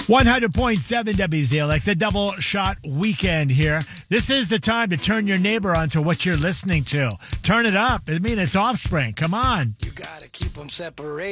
100.7 WZLX, the double shot weekend here. This is the time to turn your neighbor on to what you're listening to. Turn it up. I mean, it's Offspring. Come on. You gotta keep them separated.